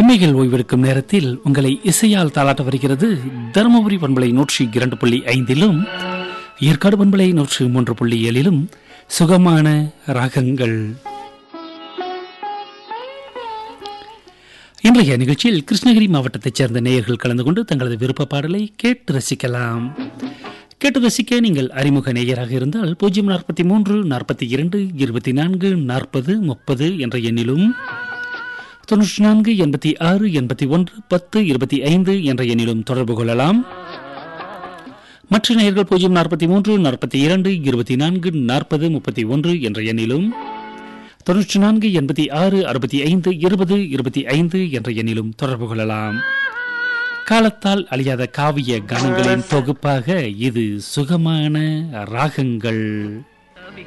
இமைகள் ஓய்வெடுக்கும் நேரத்தில் உங்களை இசையால் தாளாட்ட வருகிறது தருமபுரி பண்பலை 102.5 ஏற்காடு பண்பலை 103.7 சுகமான ராகங்கள். இன்றைய நிகழ்ச்சியில் கிருஷ்ணகிரி மாவட்டத்தைச் சேர்ந்த நேயர்கள் கலந்து கொண்டு தங்களது விருப்ப பாடலை கேட்டு ரசிக்கலாம். கேட்டு ரசிக்க நீங்கள் அறிமுக நேயராக இருந்தால் 043 42 24 40 30 என்ற எண்ணிலும் 94 86 81 10 25 என்ற எண்ணிலும் தொடர்பு கொள்ளலாம். மற்ற நேயர்கள் 043 42 24 40 31 என்ற எண்ணிலும் 94 86 65 20 25 என்ற எண்ணிலும் தொடர்பு கொள்ளலாம். காலத்தால் அழியாத காவிய கானங்களின் தொகுப்பாக இது சுகமான ராகங்கள்.